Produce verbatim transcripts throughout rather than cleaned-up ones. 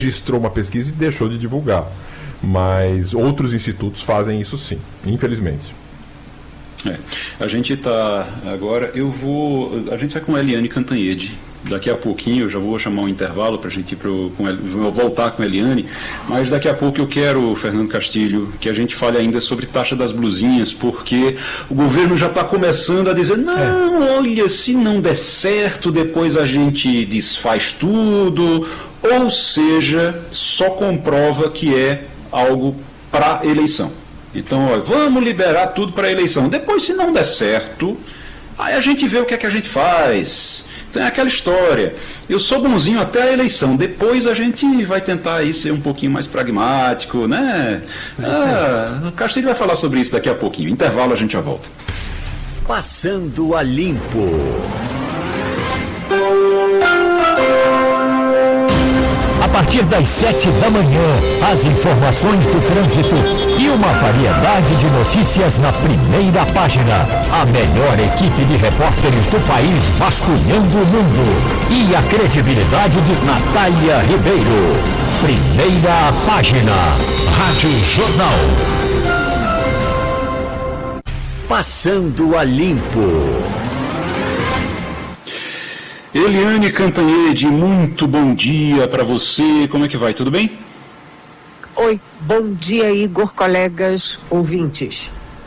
registrou uma pesquisa e deixou de divulgar. Mas outros institutos fazem isso sim, infelizmente. É, a gente está agora, eu vou, a gente está com a Eliane Cantanhede. Daqui a pouquinho eu já vou chamar um intervalo para a gente ir pro, com, vou voltar com a Eliane, mas daqui a pouco eu quero, Fernando Castilho, que a gente fale ainda sobre taxa das blusinhas, porque o governo já está começando a dizer, não, é. olha, se não der certo, depois a gente desfaz tudo, ou seja, só comprova que é algo para eleição. Então, ó, vamos liberar tudo para eleição. Depois, se não der certo, aí a gente vê o que é que a gente faz. Então é aquela história, eu sou bonzinho até a eleição, depois a gente vai tentar aí ser um pouquinho mais pragmático, né? Ah, o Castilho vai falar sobre isso daqui a pouquinho. Intervalo, a gente já volta. Passando a Limpo. A partir das sete da manhã, as informações do trânsito e uma variedade de notícias na primeira página. A melhor equipe de repórteres do país vasculhando o mundo. E a credibilidade de Natália Ribeiro. Primeira página. Rádio Jornal. Passando a Limpo. Eliane Cantanhede, muito bom dia para você, como é que vai, tudo bem? Oi, bom dia Igor, colegas ouvintes.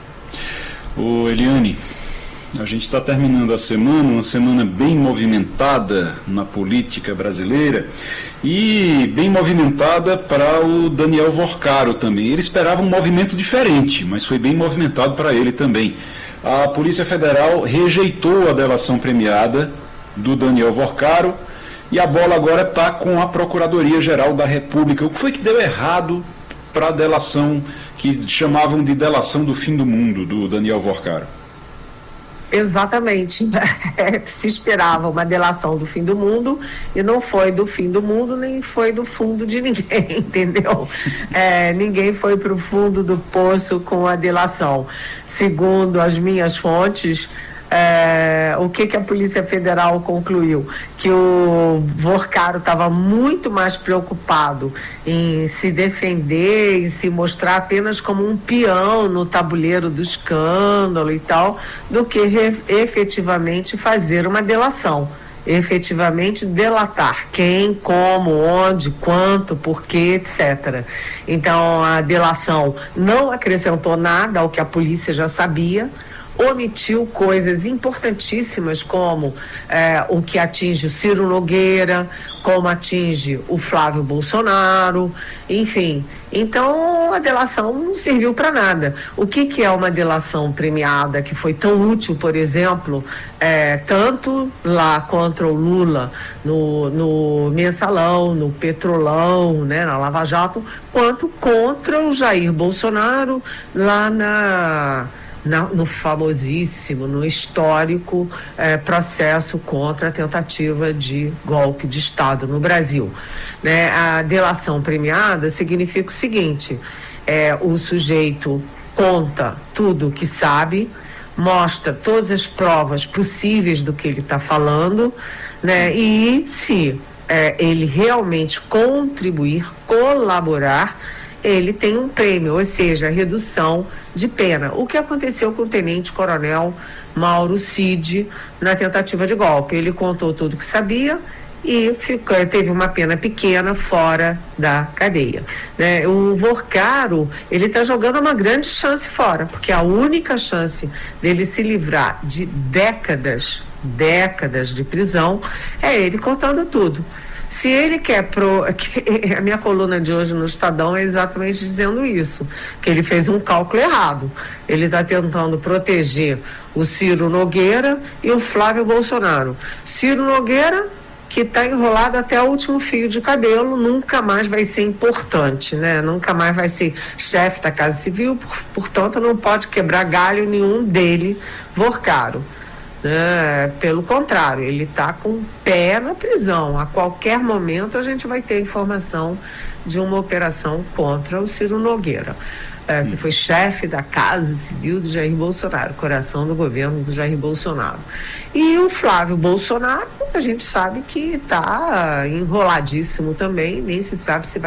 Ô Eliane, a gente está terminando a semana, uma semana bem movimentada na política brasileira e bem movimentada para o Daniel Vorcaro também. Ele esperava um movimento diferente, mas foi bem movimentado para ele também. A Polícia Federal rejeitou a delação premiada do Daniel Vorcaro, e a bola agora está com a Procuradoria-Geral da República. O que foi que deu errado para a delação, que chamavam de delação do fim do mundo, do Daniel Vorcaro? Exatamente, se esperava uma delação do fim do mundo, e não foi do fim do mundo, nem foi do fundo de ninguém, entendeu? É, ninguém foi para o fundo do poço com a delação. Segundo as minhas fontes, É, o que, que a Polícia Federal concluiu? Que o Vorcaro estava muito mais preocupado em se defender, em se mostrar apenas como um peão no tabuleiro do escândalo e tal, do que re, efetivamente fazer uma delação. Efetivamente delatar quem, como, onde, quanto, porquê, etcétera. Então a delação não acrescentou nada ao que a polícia já sabia, omitiu coisas importantíssimas como é, o que atinge o Ciro Nogueira, como atinge o Flávio Bolsonaro, enfim. Então a delação não serviu para nada. O que, que é uma delação premiada que foi tão útil, por exemplo, é, tanto lá contra o Lula no, no Mensalão, no Petrolão, né, na Lava Jato, quanto contra o Jair Bolsonaro lá na... Na, no famosíssimo, no histórico eh, processo contra a tentativa de golpe de Estado no Brasil. Né? A delação premiada significa o seguinte, eh, o sujeito conta tudo o que sabe, mostra todas as provas possíveis do que ele está falando, né? E se eh, ele realmente contribuir, colaborar, ele tem um prêmio, ou seja, redução de pena. O que aconteceu com o tenente-coronel Mauro Cid na tentativa de golpe? Ele contou tudo que sabia e ficou, teve uma pena pequena fora da cadeia. Né? O Vorcaro, ele está jogando uma grande chance fora, porque a única chance dele se livrar de décadas, décadas de prisão, é ele contando tudo. Se ele quer pro... A minha coluna de hoje no Estadão é exatamente dizendo isso, que ele fez um cálculo errado. Ele está tentando proteger o Ciro Nogueira e o Flávio Bolsonaro. Ciro Nogueira, que está enrolado até o último fio de cabelo, nunca mais vai ser importante, né? Nunca mais vai ser chefe da Casa Civil, portanto não pode quebrar galho nenhum dele, Vorcaro. É, pelo contrário, ele está com o pé na prisão. A qualquer momento a gente vai ter informação de uma operação contra o Ciro Nogueira. é, que foi chefe da Casa Civil do Jair Bolsonaro, coração do governo do Jair Bolsonaro. E o Flávio Bolsonaro, a gente sabe que está enroladíssimo também, nem se sabe se vai